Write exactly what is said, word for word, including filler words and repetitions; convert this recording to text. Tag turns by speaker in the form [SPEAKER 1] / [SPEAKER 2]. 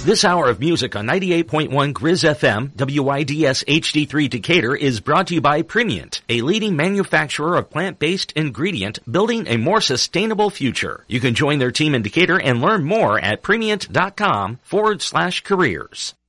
[SPEAKER 1] This hour of music on ninety-eight point one Grizz F M, W I D S H D three Decatur is brought to you by Primient, a leading manufacturer of plant-based ingredient building a more sustainable future. You can join their team in Decatur and learn more at premient.com forward slash careers.